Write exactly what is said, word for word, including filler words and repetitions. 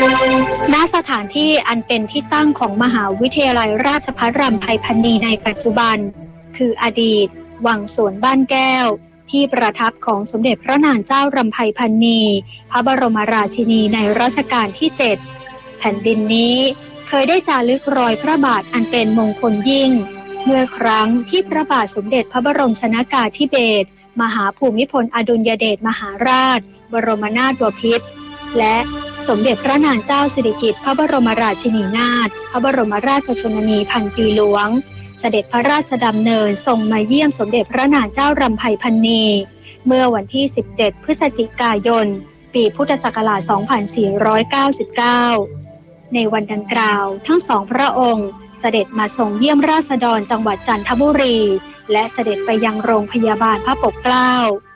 ณสถานที่อันเป็นที่ตั้งของมหาวิทยาลัยราชภัฏรำไพพรรณีในปัจจุบันคืออดีตวังสวนบ้านแก้วที่ประทับของสมเด็จพระนางเจ้ารำไพพรรณีพระบรมราชินีในรัชกาลที่เจ็ดแผ่นดินนี้เคยได้จารึกรอยพระบาทอันเป็นมงคลยิ่งเมื่อครั้งที่พระบาทสมเด็จพระบรมชนกาธิเบศรมหาภูมิพลอดุลยเดชมหาราชบรมนาถบพิตรและสมเด็จพระนางเจ้าสิริกิติ์พระบรมราชินีนาถพระบรมราชชนนีพันปีหลวงเสด็จพระราชดำเนินทรงมาเยี่ยมสมเด็จพระนางเจ้ารำไพพรรณีเมื่อวันที่สิบเจ็ดพฤศจิกายนปีพุทธศักราชสองพันสี่ร้อยเก้าสิบเก้าในวันดังกล่าวทั้งสองพระองค์เสด็จมาทรงเยี่ยมราษฎรจังหวัดจันทบุรีและเสด็จไปยังโรงพยาบาลพระปกเกล้า